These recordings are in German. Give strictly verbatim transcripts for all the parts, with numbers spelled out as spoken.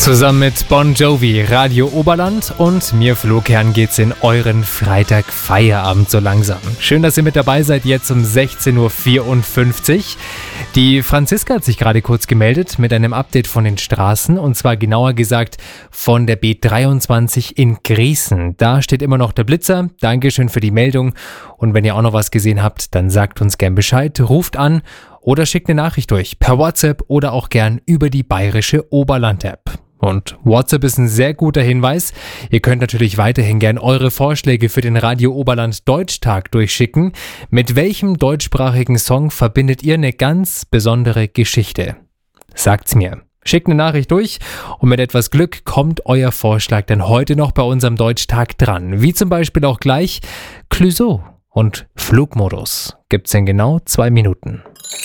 Zusammen mit Bon Jovi, Radio Oberland und mir, Flo Kern, geht's in euren Freitag-Feierabend so langsam. Schön, dass ihr mit dabei seid, jetzt um sechzehn Uhr vierundfünfzig. Die Franziska hat sich gerade kurz gemeldet mit einem Update von den Straßen, und zwar genauer gesagt von der B dreiundzwanzig in Griesen. Da steht immer noch der Blitzer. Dankeschön für die Meldung. Und wenn ihr auch noch was gesehen habt, dann sagt uns gern Bescheid, ruft an oder schickt eine Nachricht durch per WhatsApp oder auch gern über die Bayerische Oberland-App. Und WhatsApp ist ein sehr guter Hinweis. Ihr könnt natürlich weiterhin gern eure Vorschläge für den Radio Oberland Deutschtag durchschicken. Mit welchem deutschsprachigen Song verbindet ihr eine ganz besondere Geschichte? Sagt's mir. Schickt eine Nachricht durch und mit etwas Glück kommt euer Vorschlag dann heute noch bei unserem Deutschtag dran. Wie zum Beispiel auch gleich Clouseau und Flugmodus. Gibt's in genau zwei Minuten.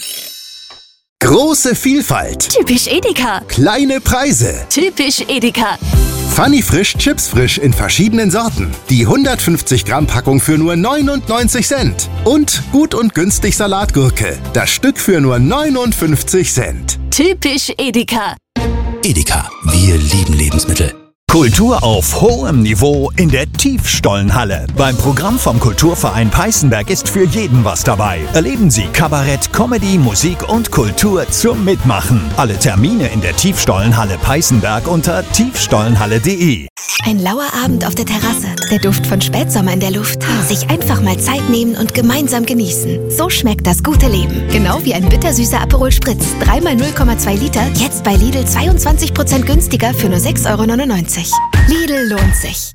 Große Vielfalt. Typisch Edeka. Kleine Preise. Typisch Edeka. Funny Frisch Chips Frisch in verschiedenen Sorten. Die hundertfünfzig Gramm Packung für nur neunundneunzig Cent. Und gut und günstig Salatgurke. Das Stück für nur neunundfünfzig Cent. Typisch Edeka. Edeka, wir lieben Lebensmittel. Kultur auf hohem Niveau in der Tiefstollenhalle. Beim Programm vom Kulturverein Peißenberg ist für jeden was dabei. Erleben Sie Kabarett, Comedy, Musik und Kultur zum Mitmachen. Alle Termine in der Tiefstollenhalle Peißenberg unter tiefstollenhalle punkt de. Ein lauer Abend auf der Terrasse, der Duft von Spätsommer in der Luft. Sich einfach mal Zeit nehmen und gemeinsam genießen. So schmeckt das gute Leben. Genau wie ein bittersüßer Aperol Spritz. Dreimal null Komma zwei Liter, jetzt bei Lidl zweiundzwanzig Prozent günstiger für nur sechs Euro neunundneunzig. Lidl lohnt sich.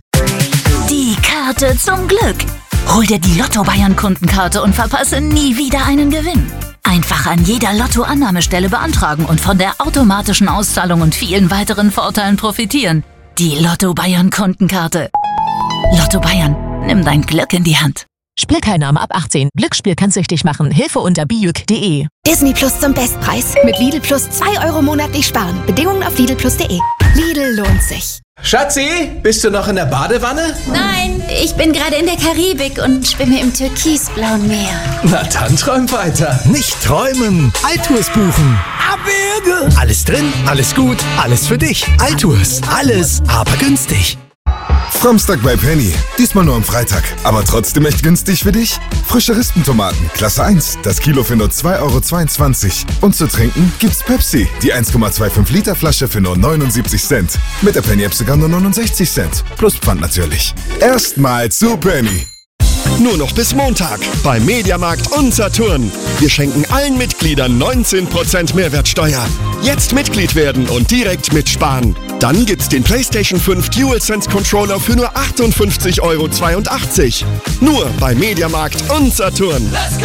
Die Karte zum Glück. Hol dir die Lotto Bayern Kundenkarte und verpasse nie wieder einen Gewinn. Einfach an jeder Lotto-Annahmestelle beantragen und von der automatischen Auszahlung und vielen weiteren Vorteilen profitieren. Die Lotto Bayern Kundenkarte. Lotto Bayern, nimm dein Glück in die Hand. Spielteilnahme ab achtzehn. Glücksspiel kann süchtig machen. Hilfe unter bijuk punkt de. Disney Plus zum Bestpreis. Mit Lidl Plus zwei Euro monatlich sparen. Bedingungen auf lidl plus punkt de. Lidl lohnt sich. Schatzi, bist du noch in der Badewanne? Nein, ich bin gerade in der Karibik und schwimme im türkisblauen Meer. Na dann träum weiter. Nicht träumen, Altours buchen. Abwürge. Alles drin, alles gut, alles für dich. Altours, alles, aber günstig. Framstag bei Penny. Diesmal nur am Freitag. Aber trotzdem echt günstig für dich? Frische Rispentomaten, Klasse eins. Das Kilo für nur zwei Euro zweiundzwanzig. Und zu trinken gibt's Pepsi. Die eins Komma fünfundzwanzig Liter Flasche für nur neunundsiebzig Cent. Mit der Penny-App sogar nur neunundsechzig Cent. Plus Pfand natürlich. Erstmal zu Penny. Nur noch bis Montag bei Mediamarkt und Saturn. Wir schenken allen Mitgliedern neunzehn Prozent Mehrwertsteuer. Jetzt Mitglied werden und direkt mitsparen. Dann gibt's den PlayStation fünf DualSense Controller für nur achtundfünfzig Euro zweiundachtzig. Nur bei Mediamarkt und Saturn.